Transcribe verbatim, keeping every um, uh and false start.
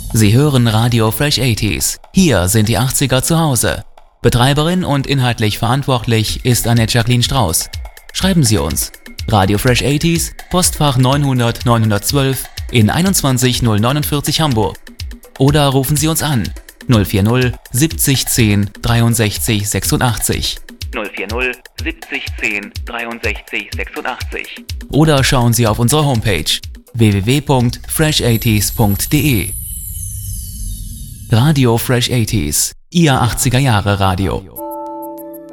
Sie hören Radio Fresh achtziger. Hier sind die achtziger zu Hause. Betreiberin und inhaltlich verantwortlich ist Annette Jacqueline Strauß. Schreiben Sie uns. Radio Fresh achtziger, Postfach neunhundert neunhundertzwölf in einundzwanzig null neunundvierzig Hamburg. Oder rufen Sie uns an null vier null siebzig zehn dreiundsechzig sechsundachtzig. null vier null siebzig zehn dreiundsechzig sechsundachtzig. Oder schauen Sie auf unsere Homepage w w w punkt fresh achtziger punkt d e. Radio Fresh achtziger, Ihr achtziger Jahre Radio.